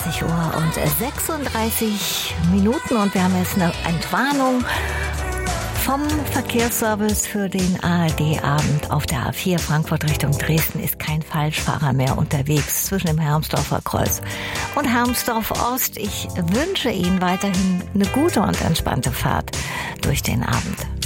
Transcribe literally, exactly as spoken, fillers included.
zwanzig Uhr und sechsunddreißig Minuten und wir haben jetzt eine Entwarnung vom Verkehrsservice für den A R D-Abend. Auf der A vier Frankfurt Richtung Dresden ist kein Falschfahrer mehr unterwegs zwischen dem Hermsdorfer Kreuz und Hermsdorf Ost. Ich wünsche Ihnen weiterhin eine gute und entspannte Fahrt durch den Abend.